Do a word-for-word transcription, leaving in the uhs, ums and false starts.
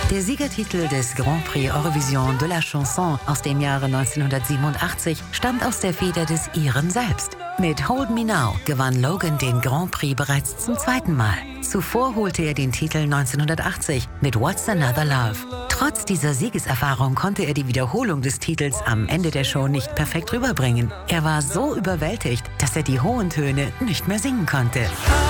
Der Siegertitel des Grand Prix Eurovision de la Chanson aus dem Jahre neunzehnhundertsiebenundachtzig stammt aus der Feder des Iren selbst. Mit Hold Me Now gewann Logan den Grand Prix bereits zum zweiten Mal. Zuvor holte er den Titel neunzehnhundertachtzig mit What's Another Love. Trotz dieser Siegeserfahrung konnte er die Wiederholung des Titels am Ende der Show nicht perfekt rüberbringen. Er war so überwältigt, dass er die hohen Töne nicht mehr singen konnte.